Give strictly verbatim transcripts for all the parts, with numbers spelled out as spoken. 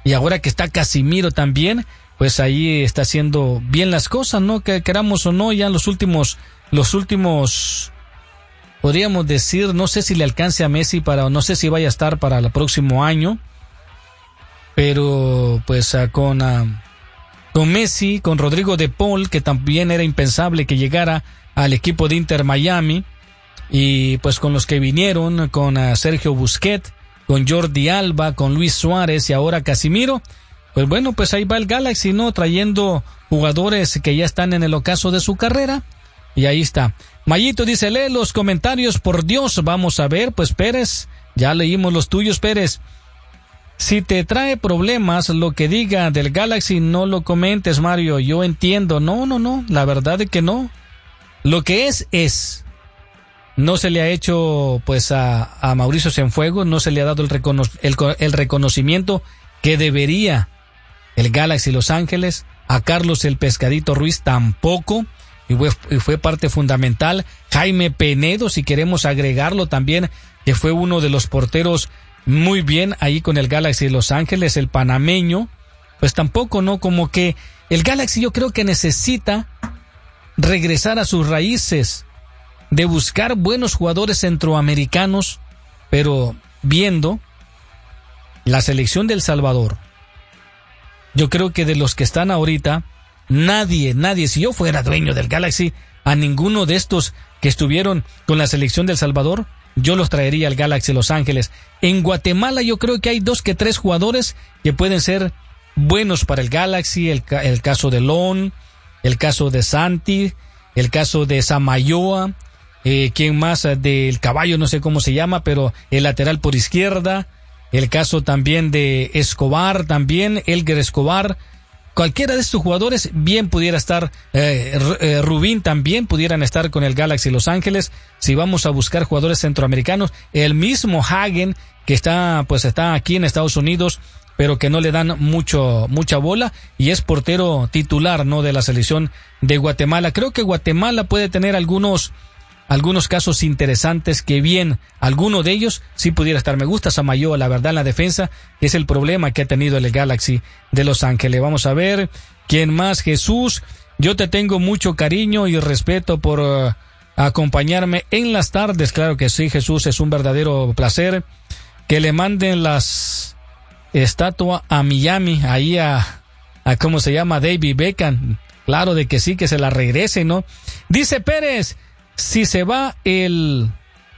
y ahora que está Casimiro también, pues ahí está haciendo bien las cosas, ¿no? Que queramos o no, ya en los últimos, los últimos, podríamos decir, no sé si le alcance a Messi para, no sé si vaya a estar para el próximo año, pero pues uh, con, uh, con Messi, con Rodrigo de Paul, que también era impensable que llegara al equipo de Inter Miami, y pues con los que vinieron, con uh, Sergio Busquets, con Jordi Alba, con Luis Suárez y ahora Casimiro, pues bueno, pues ahí va el Galaxy, ¿no? Trayendo jugadores que ya están en el ocaso de su carrera, y ahí está. Mayito dice, lee los comentarios, por Dios, vamos a ver, pues Pérez, ya leímos los tuyos, Pérez. Si te trae problemas lo que diga del Galaxy, no lo comentes, Mario, yo entiendo. No, no, no, la verdad es que no. Lo que es, es. No se le ha hecho, pues, a, a Mauricio Cienfuegos, no se le ha dado el, recono el, el reconocimiento que debería el Galaxy Los Ángeles. A Carlos el Pescadito Ruiz tampoco, y fue, y fue parte fundamental. Jaime Penedo, si queremos agregarlo también, que fue uno de los porteros muy bien ahí con el Galaxy de Los Ángeles, el panameño, pues tampoco, ¿no? Como que el Galaxy yo creo que necesita regresar a sus raíces, de buscar buenos jugadores centroamericanos, pero viendo la selección de El Salvador, yo creo que de los que están ahorita, nadie, nadie, si yo fuera dueño del Galaxy, a ninguno de estos que estuvieron con la selección de El Salvador, yo los traería al Galaxy Los Ángeles. En Guatemala yo creo que hay dos que tres jugadores que pueden ser buenos para el Galaxy, el, el caso de Lon, el caso de Santi, el caso de Samayoa, eh, quien más del Caballo, no sé cómo se llama, pero el lateral por izquierda, el caso también de Escobar, también Elger Escobar. Cualquiera de estos jugadores bien pudiera estar, eh, eh, Rubín también pudieran estar con el Galaxy Los Ángeles. Si vamos a buscar jugadores centroamericanos, el mismo Hagen, que está, pues está aquí en Estados Unidos, pero que no le dan mucho, mucha bola, y es portero titular, ¿no? De la selección de Guatemala. Creo que Guatemala puede tener algunos, algunos casos interesantes que bien, alguno de ellos sí pudiera estar. Me gusta Samayoa, la verdad, en la defensa, es el problema que ha tenido el Galaxy de Los Ángeles. Vamos a ver, ¿quién más? Jesús, yo te tengo mucho cariño y respeto por uh, acompañarme en las tardes. Claro que sí, Jesús, es un verdadero placer. Que le manden las estatuas a Miami, ahí a, a ¿cómo se llama? David Beckham. Claro de que sí, que se la regrese, ¿no? Dice Pérez, si se va el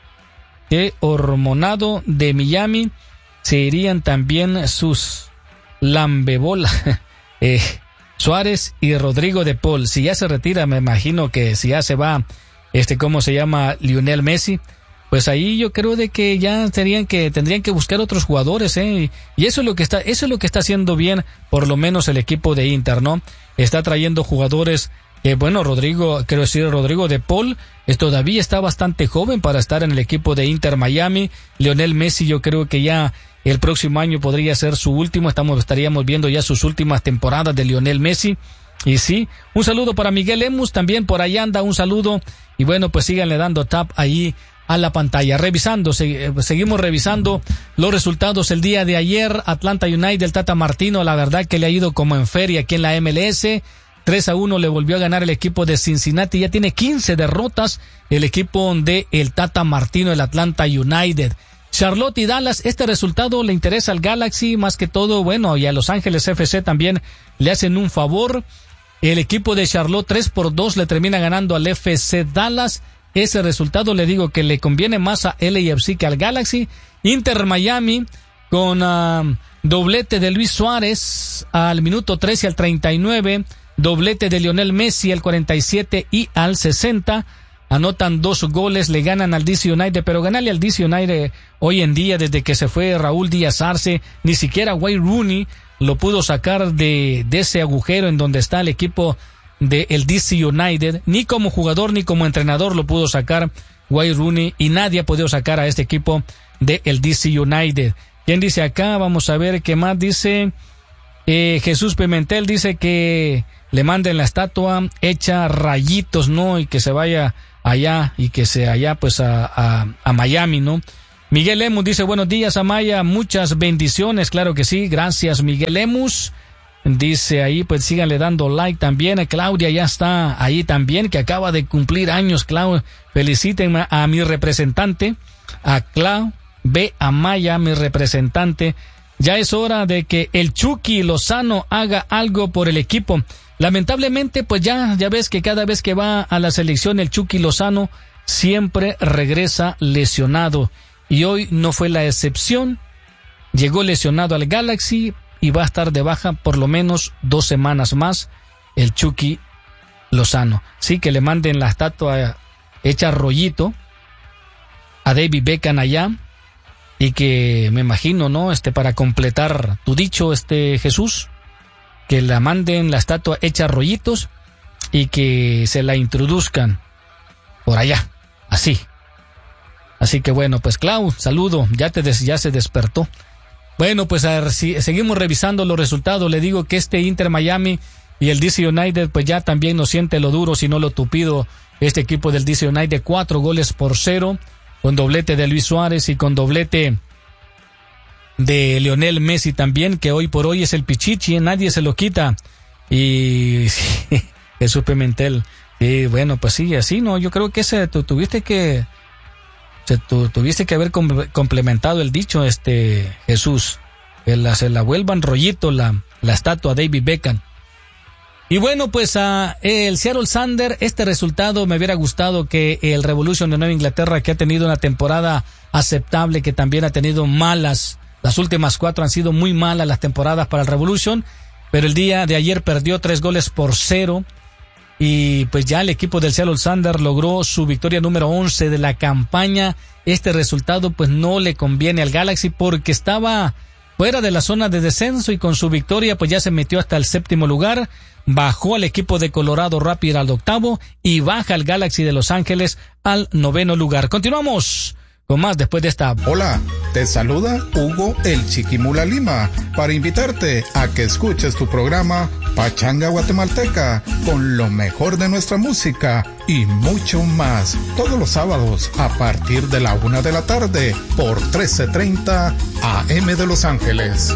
eh, hormonado de Miami, se irían también sus lambebola, eh, Suárez y Rodrigo de Paul. Si ya se retira, me imagino que si ya se va, este, ¿cómo se llama? Lionel Messi, pues ahí yo creo de que ya tendrían que, tendrían que buscar otros jugadores, eh, y eso es lo que está, eso es lo que está haciendo bien, por lo menos el equipo de Inter, ¿no? Está trayendo jugadores. Eh, bueno, Rodrigo, quiero decir, Rodrigo de Paul es, todavía está bastante joven para estar en el equipo de Inter Miami. Lionel Messi, yo creo que ya el próximo año podría ser su último. Estamos, estaríamos viendo ya sus últimas temporadas de Lionel Messi. Y sí, un saludo para Miguel Lemus, también por ahí anda, un saludo. Y bueno, pues síganle dando tap ahí a la pantalla. Revisando, se, seguimos revisando los resultados el día de ayer. Atlanta United, el Tata Martino, la verdad que le ha ido como en feria aquí en la M L S. tres a uno le volvió a ganar el equipo de Cincinnati. Ya tiene quince derrotas el equipo de el Tata Martino, el Atlanta United. Charlotte y Dallas, este resultado le interesa al Galaxy más que todo, bueno, y a Los Ángeles F C también le hacen un favor. El equipo de Charlotte tres por dos le termina ganando al F C Dallas. Ese resultado le digo que le conviene más a L A F C que al Galaxy. Inter Miami con uh, doblete de Luis Suárez al minuto trece al treinta y nueve. Doblete de Lionel Messi al cuarenta y siete y al sesenta. Anotan dos goles, le ganan al D C United, pero ganarle al D C United hoy en día, desde que se fue Raúl Díaz Arce, ni siquiera Wayne Rooney lo pudo sacar de, de ese agujero en donde está el equipo del D C United, ni como jugador ni como entrenador lo pudo sacar Wayne Rooney, y nadie ha podido sacar a este equipo del D C United. ¿Quién dice acá? Vamos a ver qué más dice. Eh, Jesús Pimentel dice que le manden la estatua hecha rayitos, ¿no? Y que se vaya allá, y que se allá pues a, a, a Miami, ¿no? Miguel Lemus dice, buenos días, Amaya, muchas bendiciones, claro que sí, gracias, Miguel Lemus. Dice ahí, pues síganle dando like también. Claudia ya está ahí también, que acaba de cumplir años, Claudia. Feliciten a, a mi representante, a Clau B. Amaya, mi representante. Ya es hora de que el Chucky Lozano haga algo por el equipo. Lamentablemente, pues ya, ya ves que cada vez que va a la selección el Chucky Lozano siempre regresa lesionado. Y hoy no fue la excepción. Llegó lesionado al Galaxy y va a estar de baja por lo menos dos semanas más el Chucky Lozano. Sí, que le manden la estatua hecha rollito a David Beckham allá, y que me imagino, ¿no? Este, para completar tu dicho, este Jesús, que la manden la estatua hecha rollitos y que se la introduzcan por allá, así. Así que bueno, pues Clau, saludo, ya te des, ya se despertó. Bueno, pues a ver, si seguimos revisando los resultados. Le digo que este Inter Miami y el D C United pues ya también no siente lo duro sino lo tupido. Este equipo del D C United, cuatro goles por cero, con doblete de Luis Suárez y con doblete de Lionel Messi también, que hoy por hoy es el pichichi, nadie se lo quita. Y Jesús Pimentel, y bueno, pues sí, así, ¿no? Yo creo que ese, tú tuviste que... Se, tu, tuviste que haber com- complementado el dicho, este Jesús, que la, se la vuelvan rollito la, la estatua David Beckham. Y bueno, pues uh, el Seattle Sander, este resultado me hubiera gustado que el Revolution de Nueva Inglaterra, que ha tenido una temporada aceptable, que también ha tenido malas, las últimas cuatro han sido muy malas las temporadas para el Revolution, pero el día de ayer perdió tres goles por cero. Y pues ya el equipo del Seattle Sander logró su victoria número once de la campaña. Este resultado pues no le conviene al Galaxy porque estaba fuera de la zona de descenso, y con su victoria pues ya se metió hasta el séptimo lugar. Bajó al equipo de Colorado Rapids al octavo y baja al Galaxy de Los Ángeles al noveno lugar. Continuamos con más después de esta. Hola, te saluda Hugo el Chiquimula Lima para invitarte a que escuches tu programa Pachanga Guatemalteca con lo mejor de nuestra música y mucho más, todos los sábados a partir de la una de la tarde por trece treinta A M de Los Ángeles.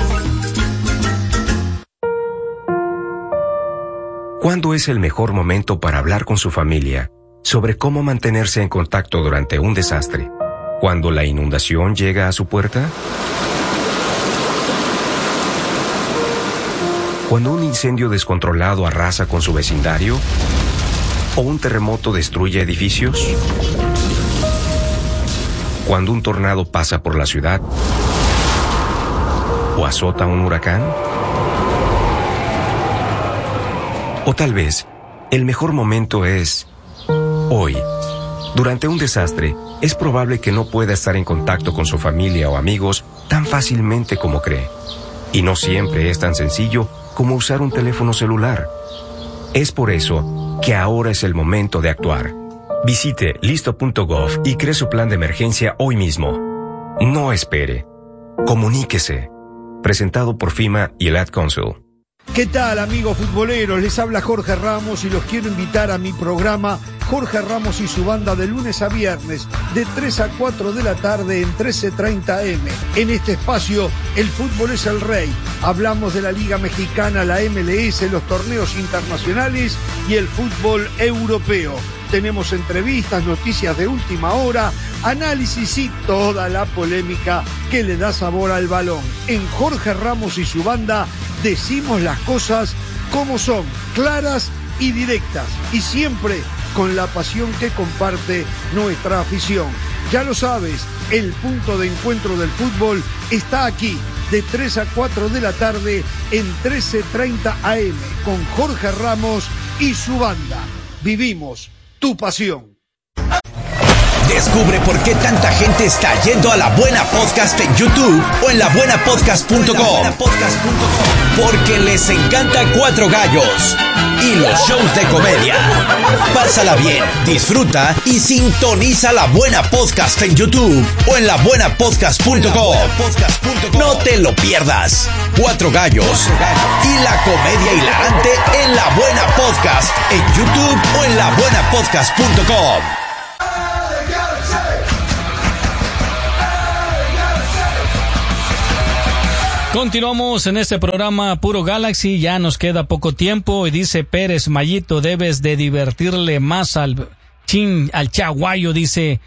¿Cuándo es el mejor momento para hablar con su familia sobre cómo mantenerse en contacto durante un desastre? ¿Cuando la inundación llega a su puerta? ¿Cuando un incendio descontrolado arrasa con su vecindario? ¿O un terremoto destruye edificios? ¿Cuando un tornado pasa por la ciudad? ¿O azota un huracán? O tal vez, el mejor momento es hoy. Durante un desastre, es probable que no pueda estar en contacto con su familia o amigos tan fácilmente como cree. Y no siempre es tan sencillo como usar un teléfono celular. Es por eso que ahora es el momento de actuar. Visite listo punto gov y cree su plan de emergencia hoy mismo. No espere. Comuníquese. Presentado por FEMA y el Ad Council. ¿Qué tal, amigos futboleros? Les habla Jorge Ramos y los quiero invitar a mi programa Jorge Ramos y su banda de lunes a viernes de tres a cuatro de la tarde en trece treinta A M. En este espacio, el fútbol es el rey. Hablamos de la Liga Mexicana, la M L S, los torneos internacionales y el fútbol europeo. Tenemos entrevistas, noticias de última hora, análisis y toda la polémica que le da sabor al balón. En Jorge Ramos y su banda decimos las cosas como son, claras y directas, y siempre con la pasión que comparte nuestra afición. Ya lo sabes, el punto de encuentro del fútbol está aquí, de tres a cuatro de la tarde en trece treinta A M, con Jorge Ramos y su banda. Vivimos tu pasión. Descubre por qué tanta gente está yendo a La Buena Podcast en YouTube o en la buena podcast punto com. Porque les encanta Cuatro Gallos y los shows de comedia. Pásala bien, disfruta y sintoniza La Buena Podcast en YouTube o en la buena podcast punto com. No te lo pierdas. Cuatro Gallos y la comedia hilarante en La Buena Podcast en YouTube o en la buena podcast punto com. Continuamos en este programa Puro Galaxy, ya nos queda poco tiempo y dice Pérez, Mayito, debes de divertirle más al chin, al chaguayo, dice,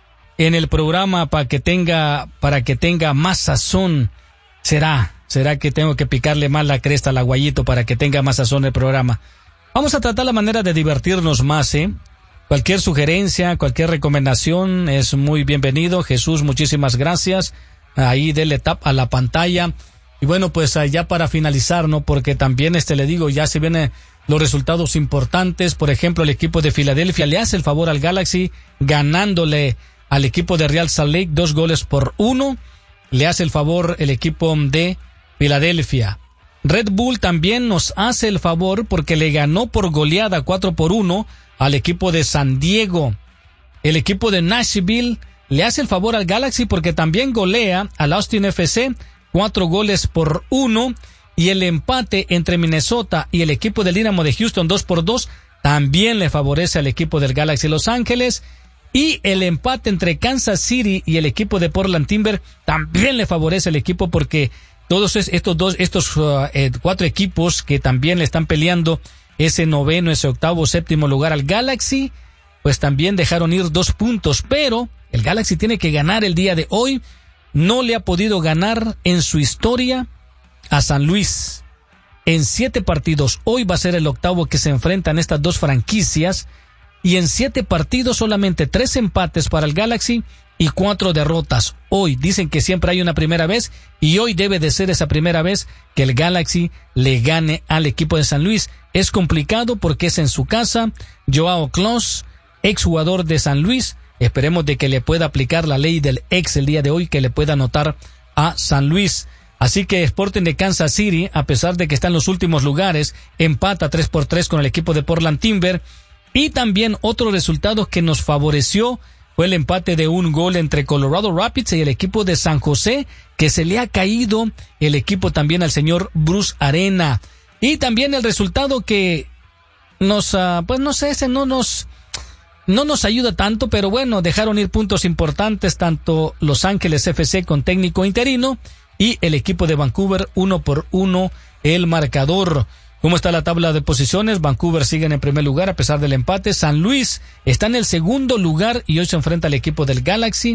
en el programa para que tenga, para que tenga más sazón. ¿Será? ¿Será que tengo que picarle más la cresta al aguayito para que tenga más sazón el programa? Vamos a tratar la manera de divertirnos más, ¿eh? Cualquier sugerencia, cualquier recomendación es muy bienvenido. Jesús, muchísimas gracias. Ahí dele tap a la pantalla. Y bueno, pues ya para finalizar, ¿no? Porque también este le digo, ya se vienen los resultados importantes. Por ejemplo, el equipo de Filadelfia le hace el favor al Galaxy ganándole al equipo de Real Salt Lake dos goles por uno. Le hace el favor el equipo de Filadelfia. Red Bull también nos hace el favor porque le ganó por goleada cuatro por uno al equipo de San Diego. El equipo de Nashville le hace el favor al Galaxy porque también golea al Austin F C cuatro goles por uno, y el empate entre Minnesota y el equipo del Dynamo de Houston dos por dos también le favorece al equipo del Galaxy Los Ángeles, y el empate entre Kansas City y el equipo de Portland Timber también le favorece al equipo porque todos estos dos, estos uh, eh, cuatro equipos que también le están peleando ese noveno, ese octavo, séptimo lugar al Galaxy, pues también dejaron ir dos puntos, pero el Galaxy tiene que ganar el día de hoy. No le ha podido ganar en su historia a San Luis en siete partidos. Hoy va a ser el octavo que se enfrentan estas dos franquicias, y en siete partidos solamente tres empates para el Galaxy y cuatro derrotas. Hoy dicen que siempre hay una primera vez, y hoy debe de ser esa primera vez que el Galaxy le gane al equipo de San Luis. Es complicado porque es en su casa. Joao Clos, exjugador de San Luis, esperemos de que le pueda aplicar la ley del ex el día de hoy, que le pueda anotar a San Luis. Así que Sporting de Kansas City, a pesar de que está en los últimos lugares, empata tres por tres con el equipo de Portland Timber. Y también otro resultado que nos favoreció fue el empate de un gol entre Colorado Rapids y el equipo de San José, que se le ha caído el equipo también al señor Bruce Arena. Y también el resultado que nos, uh, pues no sé, ese no nos... No nos ayuda tanto, pero bueno, dejaron ir puntos importantes tanto Los Ángeles F C con técnico interino y el equipo de Vancouver, uno por uno el marcador. ¿Cómo está la tabla de posiciones? Vancouver sigue en el primer lugar a pesar del empate. San Luis está en el segundo lugar y hoy se enfrenta al equipo del Galaxy.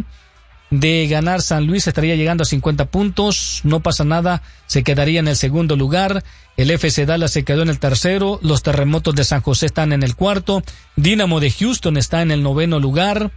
De ganar San Luis estaría llegando a cincuenta puntos, no pasa nada, se quedaría en el segundo lugar. El F C Dallas se quedó en el tercero, los Terremotos de San José están en el cuarto, Dynamo de Houston está en el noveno lugar,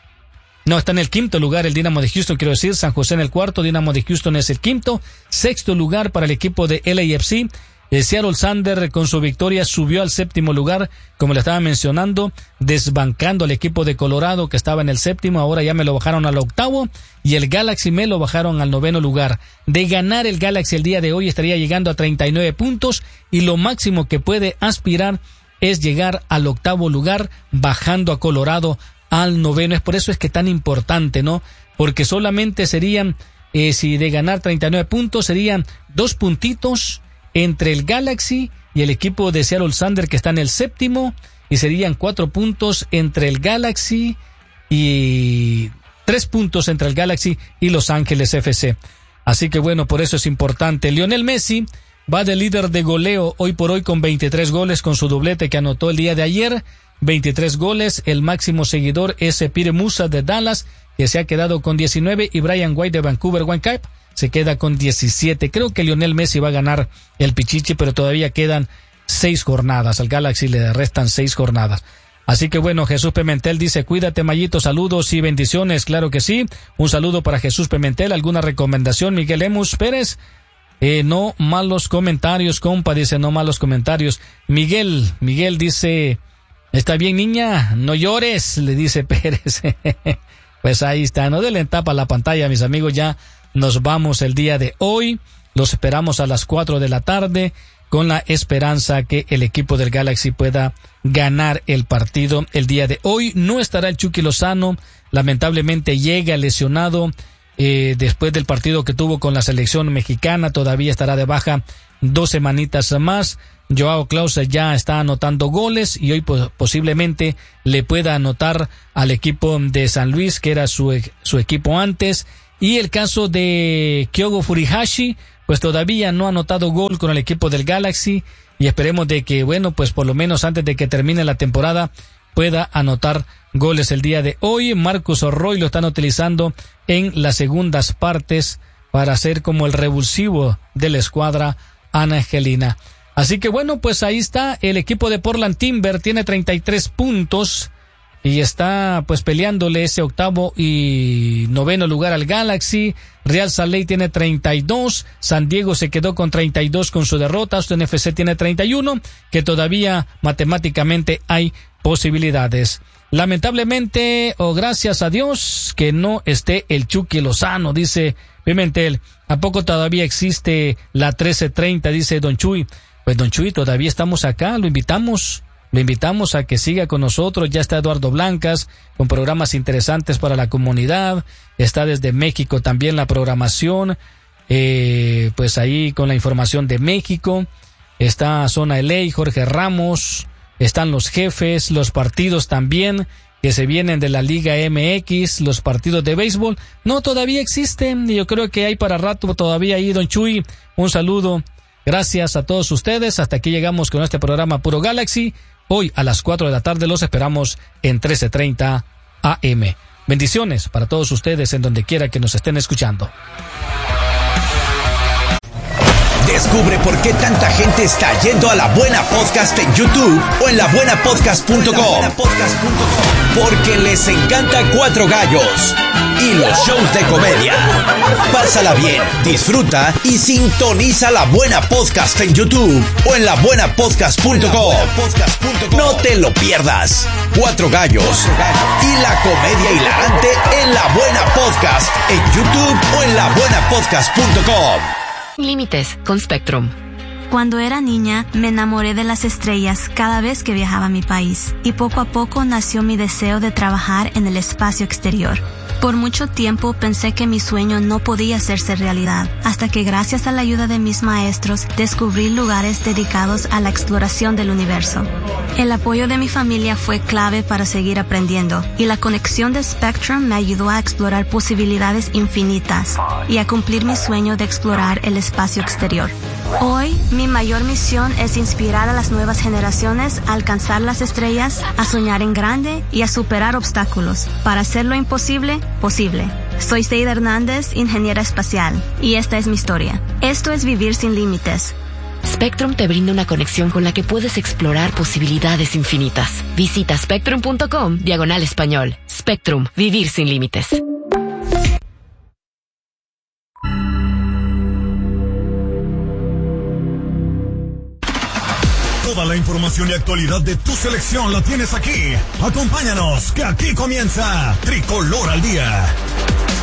no, está en el quinto lugar el Dynamo de Houston, quiero decir, San José en el cuarto, Dynamo de Houston es el quinto, sexto lugar para el equipo de L A F C. El Seattle Sander con su victoria subió al séptimo lugar, como le estaba mencionando, desbancando al equipo de Colorado que estaba en el séptimo, ahora ya me lo bajaron al octavo, y el Galaxy me lo bajaron al noveno lugar. De ganar el Galaxy el día de hoy estaría llegando a treinta y nueve puntos, y lo máximo que puede aspirar es llegar al octavo lugar, bajando a Colorado al noveno. Es por eso es que tan importante, ¿no? Porque solamente serían, eh, si de ganar treinta y nueve puntos, serían dos puntitos entre el Galaxy y el equipo de Seattle Sander que está en el séptimo, y serían cuatro puntos entre el Galaxy y tres puntos entre el Galaxy y Los Ángeles F C. Así que bueno, por eso es importante. Lionel Messi va de líder de goleo hoy por hoy con veintitrés goles con su doblete que anotó el día de ayer. veintitrés goles, el máximo seguidor es Pierre Musa de Dallas, que se ha quedado con diecinueve, y Brian White de Vancouver Whitecaps se queda con diecisiete. Creo que Lionel Messi va a ganar el Pichichi, pero todavía quedan seis jornadas. Al Galaxy le restan seis jornadas. Así que bueno, Jesús Pimentel dice, cuídate Mayito, saludos y bendiciones. Claro que sí. Un saludo para Jesús Pimentel. ¿Alguna recomendación? Miguel Emus Pérez. Eh, no malos comentarios, compa, dice, no malos comentarios. Miguel, Miguel dice, está bien niña, no llores, le dice Pérez. Pues ahí está, no denle tapa a la pantalla, mis amigos, ya nos vamos el día de hoy. Los esperamos a las cuatro de la tarde con la esperanza que el equipo del Galaxy pueda ganar el partido el día de hoy. No estará el Chucky Lozano, lamentablemente llega lesionado eh, después del partido que tuvo con la selección mexicana, todavía estará de baja dos semanitas más. Joao Klaus ya está anotando goles y hoy pues, posiblemente le pueda anotar al equipo de San Luis, que era su, su equipo antes. Y el caso de Kyogo Furuhashi, pues todavía no ha anotado gol con el equipo del Galaxy y esperemos de que, bueno, pues por lo menos antes de que termine la temporada pueda anotar goles el día de hoy. Marcus Roy lo están utilizando en las segundas partes para ser como el revulsivo de la escuadra angelina. Así que bueno, pues ahí está el equipo de Portland Timber, tiene treinta y tres puntos y está pues peleándole ese octavo y noveno lugar al Galaxy. Real Salt Lake tiene treinta y dos, San Diego se quedó con treinta y dos con su derrota, Austin F C tiene treinta y uno, que todavía matemáticamente hay posibilidades. Lamentablemente, o oh, gracias a Dios, que no esté el Chucky Lozano, dice Pimentel. ¿A poco todavía existe la trece treinta? Dice Don Chuy. Pues Don Chuy, todavía estamos acá, lo invitamos, lo invitamos a que siga con nosotros. Ya está Eduardo Blancas con programas interesantes para la comunidad. Está desde México también la programación, eh, pues ahí con la información de México. Está Zona L A, Jorge Ramos. Están los jefes, los partidos también que se vienen de la Liga M X, los partidos de béisbol. No, todavía existen y yo creo que hay para rato todavía ahí, Don Chuy. Un saludo. Gracias a todos ustedes. Hasta aquí llegamos con este programa Puro Galaxy. Hoy a las cuatro de la tarde los esperamos en trece treinta A M. Bendiciones para todos ustedes en donde quiera que nos estén escuchando. Descubre por qué tanta gente está yendo a La Buena Podcast en YouTube o en la buena podcast punto com. Porque les encanta Cuatro Gallos y los shows de comedia. Pásala bien, disfruta y sintoniza La Buena Podcast en YouTube o en la buena podcast punto com. No te lo pierdas. Cuatro Gallos y la comedia hilarante en La Buena Podcast en YouTube o en la buena podcast punto com. Límites con Spectrum. Cuando era niña, me enamoré de las estrellas cada vez que viajaba a mi país, y poco a poco nació mi deseo de trabajar en el espacio exterior. Por mucho tiempo pensé que mi sueño no podía hacerse realidad, hasta que gracias a la ayuda de mis maestros descubrí lugares dedicados a la exploración del universo. El apoyo de mi familia fue clave para seguir aprendiendo, y la conexión de Spectrum me ayudó a explorar posibilidades infinitas y a cumplir mi sueño de explorar el espacio exterior. Hoy, mi mayor misión es inspirar a las nuevas generaciones a alcanzar las estrellas, a soñar en grande y a superar obstáculos para hacer lo imposible posible. Soy Seida Hernández, ingeniera espacial, y esta es mi historia. Esto es vivir sin límites. Spectrum te brinda una conexión con la que puedes explorar posibilidades infinitas. Visita spectrum punto com diagonal español. Spectrum, vivir sin límites. Toda la información y actualidad de tu selección la tienes aquí. Acompáñanos, que aquí comienza Tricolor al Día.